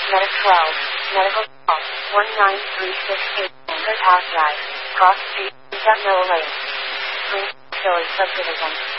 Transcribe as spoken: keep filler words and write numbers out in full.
Medic twelve, medical call, one nine three six eight, Third House Drive, Cross Street, Stepnoa Lane, Spring, Philly Subdivision.